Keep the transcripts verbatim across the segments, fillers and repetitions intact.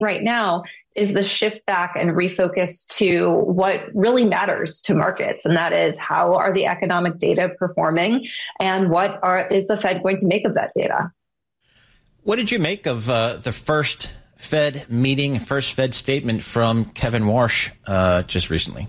right now is the shift back and refocus to what really matters to markets. And that is, how are the economic data performing, and what are, is the Fed going to make of that data? What did you make of uh, the first Fed meeting, first Fed statement from Kevin Warsh uh, just recently?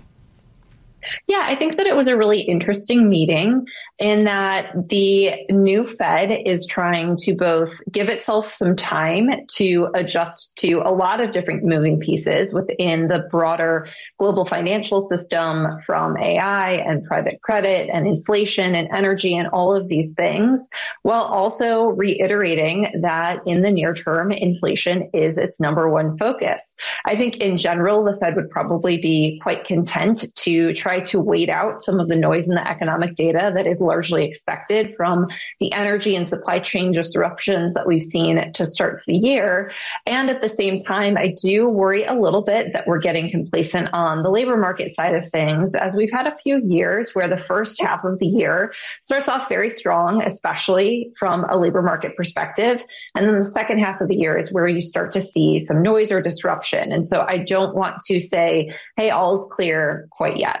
Yeah, I think that it was a really interesting meeting in that the new Fed is trying to both give itself some time to adjust to a lot of different moving pieces within the broader global financial system, from A I and private credit and inflation and energy and all of these things, while also reiterating that in the near term, inflation is its number one focus. I think in general, the Fed would probably be quite content to try to wait out some of the noise in the economic data that is largely expected from the energy and supply chain disruptions that we've seen to start the year. And at the same time, I do worry a little bit that we're getting complacent on the labor market side of things, as we've had a few years where the first half of the year starts off very strong, especially from a labor market perspective. And then the second half of the year is where you start to see some noise or disruption. And so I don't want to say, hey, all's clear quite yet.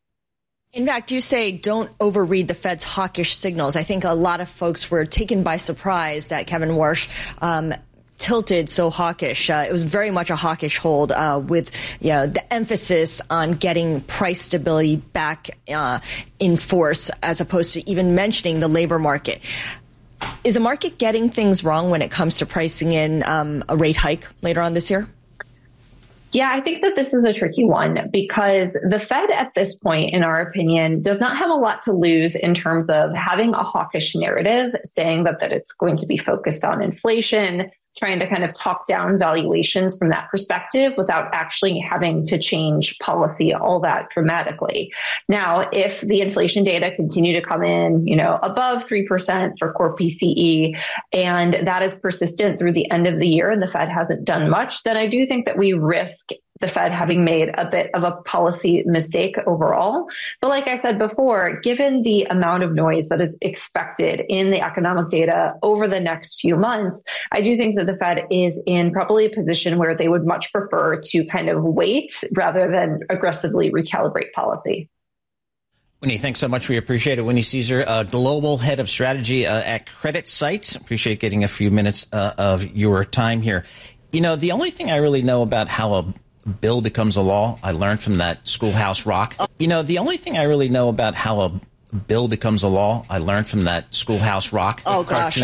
In fact, you say don't overread the Fed's hawkish signals. I think a lot of folks were taken by surprise that Kevin Warsh um, tilted so hawkish. Uh, it was very much a hawkish hold uh, with you know, the emphasis on getting price stability back uh, in force, as opposed to even mentioning the labor market. Is the market getting things wrong when it comes to pricing in um, a rate hike later on this year? Yeah, I think that this is a tricky one, because the Fed at this point, in our opinion, does not have a lot to lose in terms of having a hawkish narrative, saying that, that it's going to be focused on inflation, trying to kind of talk down valuations from that perspective without actually having to change policy all that dramatically. Now, if the inflation data continue to come in, you know, above three percent for core P C E, and that is persistent through the end of the year and the Fed hasn't done much, then I do think that we risk the Fed having made a bit of a policy mistake overall. But like I said before, given the amount of noise that is expected in the economic data over the next few months, I do think that the Fed is in probably a position where they would much prefer to kind of wait rather than aggressively recalibrate policy. Winnie, thanks so much. We appreciate it. Winnie Cisar, uh, Global Head of Strategy uh, at CreditSights. Appreciate getting a few minutes uh, of your time here. You know, the only thing I really know about how a bill becomes a law, I learned from that Schoolhouse Rock. You know, the only thing I really know about how a bill becomes a law, I learned from that Schoolhouse Rock. Oh, gosh.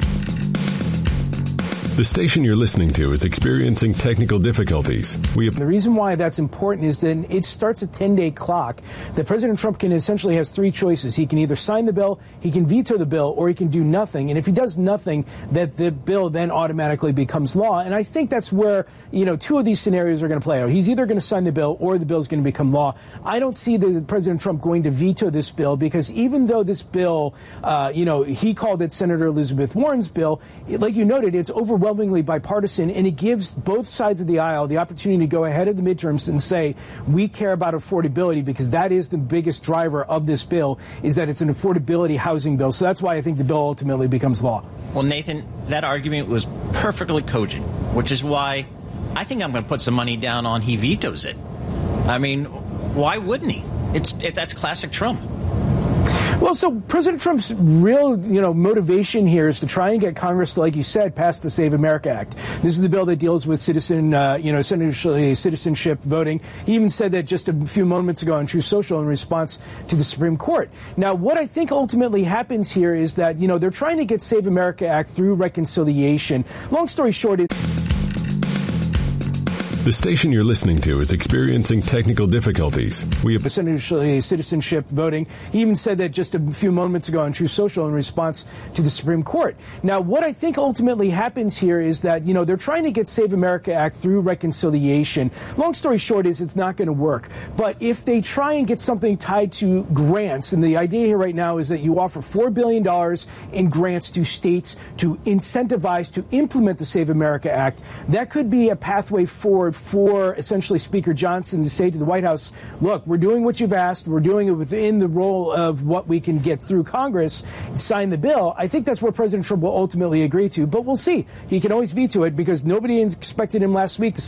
The station you're listening to is experiencing technical difficulties. We have- the reason why that's important is that it starts a ten-day clock that President Trump can essentially has three choices. He can either sign the bill, he can veto the bill, or he can do nothing. And if he does nothing, that the bill then automatically becomes law. And I think that's where, you know, two of these scenarios are going to play out. He's either going to sign the bill or the bill is going to become law. I don't see the President Trump going to veto this bill, because even though this bill, uh, you know, he called it Senator Elizabeth Warren's bill, it, like you noted, it's overwhelmingly bipartisan, and it gives both sides of the aisle the opportunity to go ahead of the midterms and say, we care about affordability, because that is the biggest driver of this bill, is that it's an affordability housing bill. So that's why I think the bill ultimately becomes law. Well, Nathan, that argument was perfectly cogent, which is why I think I'm going to put some money down on he vetoes it. I mean, why wouldn't he? It's it, that's classic Trump. Well, so President Trump's real, you know, motivation here is to try and get Congress to, like you said, pass the Save America Act. This is the bill that deals with citizen, uh, you know, essentially citizenship voting. He even said that just a few moments ago on True Social in response to the Supreme Court. Now, what I think ultimately happens here is that, you know, they're trying to get Save America Act through reconciliation. Long story short is... The station you're listening to is experiencing technical difficulties. We have essentially citizenship voting. He even said that just a few moments ago on True Social in response to the Supreme Court. Now, what I think ultimately happens here is that, you know, they're trying to get Save America Act through reconciliation. Long story short is it's not going to work. But if they try and get something tied to grants, and the idea here right now is that you offer four billion dollars in grants to states to incentivize, to implement the Save America Act, that could be a pathway forward for essentially Speaker Johnson to say to the White House, look, we're doing what you've asked. We're doing it within the role of what we can get through Congress, sign the bill. I think that's what President Trump will ultimately agree to. But we'll see. He can always veto it, because nobody expected him last week to